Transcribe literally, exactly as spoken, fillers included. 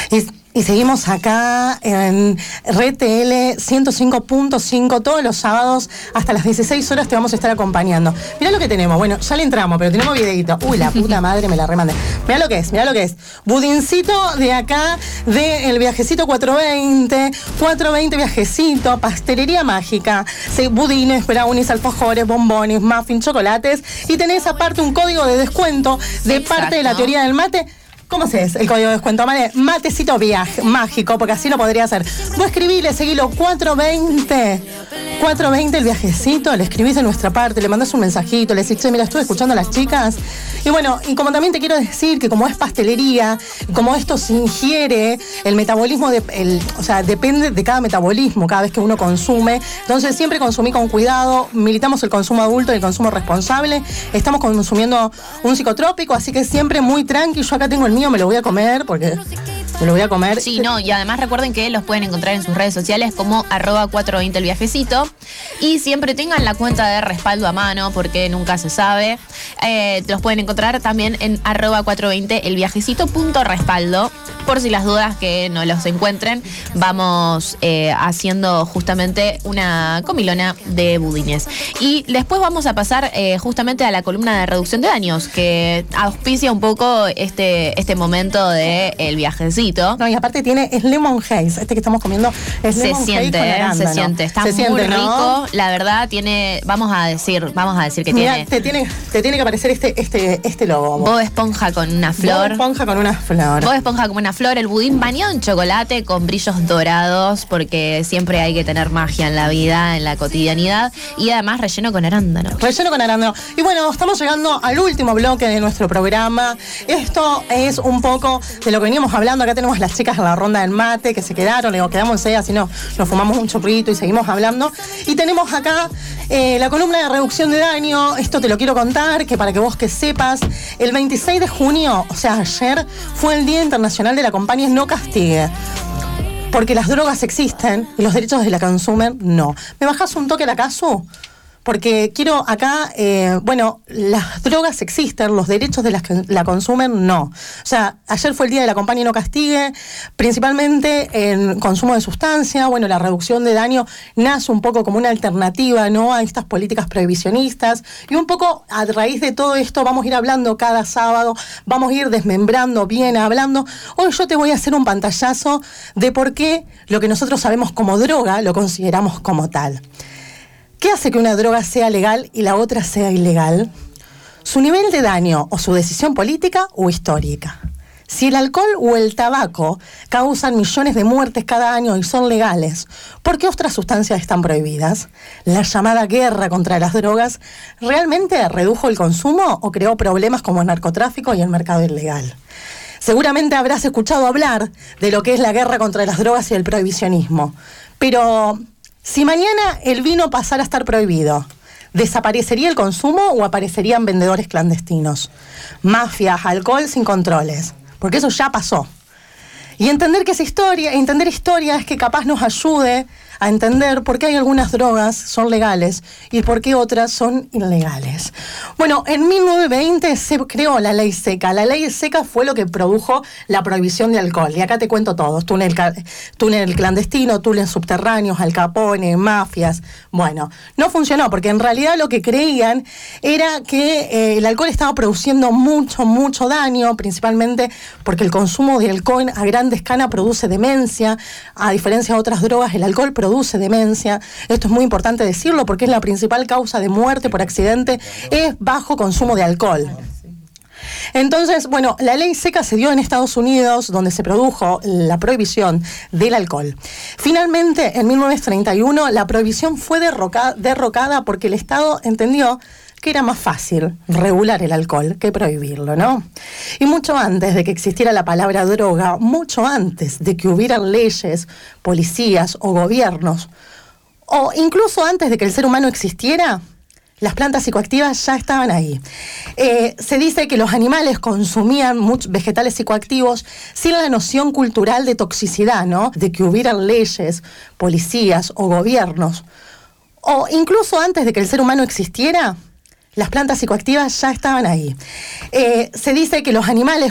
Y, y seguimos acá en R T L ciento cinco punto cinco todos los sábados hasta las dieciséis horas te vamos a estar acompañando. Mirá lo que tenemos, bueno, ya le entramos, pero tenemos videito. Uy, la puta madre, me la remandé. Mirá lo que es, mirá lo que es. Budincito de acá, de el viajecito cuatrocientos veinte, cuatrocientos veinte viajecito, pastelería mágica, sí, budines, brownies, alfajores, bombones, muffins, chocolates, y tenés aparte un código de descuento de Exacto. parte de la teoría del mate. ¿Cómo se es el código de descuento? Mate, matecito viaje, mágico, porque así lo podría hacer. Vos escribile, seguilo, cuatrocientos veinte. cuatrocientos veinte el viajecito, le escribís de nuestra parte, le mandás un mensajito, le decís, che, mira, estuve escuchando a las chicas. Y bueno, y como también te quiero decir que como es pastelería, como esto se ingiere, el metabolismo, de, el, o sea, depende de cada metabolismo, cada vez que uno consume. Entonces siempre consumí con cuidado, militamos el consumo adulto y el consumo responsable. Estamos consumiendo un psicotrópico, así que siempre muy tranqui. Yo acá tengo el mío, me lo voy a comer porque me lo voy a comer. Sí, no, y además recuerden que los pueden encontrar en sus redes sociales como arroba cuatrocientos veinte el viajecito. Y siempre tengan la cuenta de respaldo a mano porque nunca se sabe. Eh, los pueden encontrar también en arroba cuatrocientos veinte el viajecito punto respaldo. Por si las dudas que no los encuentren, vamos eh, haciendo justamente una comilona de budines. Y después vamos a pasar eh, justamente a la columna de reducción de daños, que auspicia un poco este, este momento del de viajecito. No, y aparte tiene, es lemon haze, este que estamos comiendo es se lemon siente, haze con eh, arándano. se siente, está se muy siente, rico, ¿no? La verdad tiene, vamos a decir, vamos a decir que Mirá, tiene, te tiene, te tiene que aparecer este, este, este logo. Bob Esponja con una flor. Bob Esponja con una flor. Bob Esponja con una flor, el budín bañado en chocolate con brillos dorados, porque siempre hay que tener magia en la vida, en la cotidianidad, y además relleno con arándano. Relleno con arándano. Y bueno, estamos llegando al último bloque de nuestro programa. Esto es un poco de lo que veníamos hablando. Acá tenemos las chicas de la ronda del mate que se quedaron, digo, quedamos seis, así no, nos fumamos un chorrito y seguimos hablando. Y tenemos acá eh, la columna de reducción de daño. Esto te lo quiero contar, que para que vos que sepas, el veintiséis de junio, o sea, ayer, fue el Día Internacional de la Compañía No Castigue. Porque las drogas existen y los derechos de la consumen no. ¿Me bajás un toque la Casu? Porque quiero acá, eh, bueno, las drogas existen, los derechos de las que la consumen, no. O sea, ayer fue el Día de la Compañía No Castigue, principalmente en consumo de sustancia. Bueno, la reducción de daño nace un poco como una alternativa, ¿no?, a estas políticas prohibicionistas. Y un poco a raíz de todo esto vamos a ir hablando cada sábado, vamos a ir desmembrando bien, hablando. Hoy yo te voy a hacer un pantallazo de por qué lo que nosotros sabemos como droga lo consideramos como tal. ¿Qué hace que una droga sea legal y la otra sea ilegal? Su nivel de daño o su decisión política o histórica. Si el alcohol o el tabaco causan millones de muertes cada año y son legales, ¿por qué otras sustancias están prohibidas? ¿La llamada guerra contra las drogas realmente redujo el consumo o creó problemas como el narcotráfico y el mercado ilegal? Seguramente habrás escuchado hablar de lo que es la guerra contra las drogas y el prohibicionismo, pero si mañana el vino pasara a estar prohibido, ¿desaparecería el consumo o aparecerían vendedores clandestinos? Mafias, alcohol sin controles, porque eso ya pasó. Y entender que esa historia, entender historia es que capaz nos ayude a entender por qué hay algunas drogas son legales y por qué otras son ilegales. Bueno, en mil novecientos veinte se creó la ley seca. La ley seca fue lo que produjo la prohibición de alcohol. Y acá te cuento todo. Túnel, túnel clandestino, túneles subterráneos, Al Capone, mafias. Bueno, no funcionó porque en realidad lo que creían era que eh, el alcohol estaba produciendo mucho, mucho daño, principalmente porque el consumo de alcohol a gran escala produce demencia. A diferencia de otras drogas, el alcohol produce demencia. Esto es muy importante decirlo porque es la principal causa de muerte por accidente, es bajo consumo de alcohol. Entonces, bueno, la ley seca se dio en Estados Unidos, donde se produjo la prohibición del alcohol. Finalmente, en mil novecientos treinta y uno, la prohibición fue derroca- derrocada porque el Estado entendió que era más fácil regular el alcohol que prohibirlo, ¿no? Y mucho antes de que existiera la palabra droga, mucho antes de que hubieran leyes, policías o gobiernos, o incluso antes de que el ser humano existiera, las plantas psicoactivas ya estaban ahí. Eh, se dice que los animales consumían muchos vegetales psicoactivos sin la noción cultural de toxicidad, ¿no? De que hubieran leyes, policías o gobiernos, o incluso antes de que el ser humano existiera, las plantas psicoactivas ya estaban ahí. Eh, se dice que los animales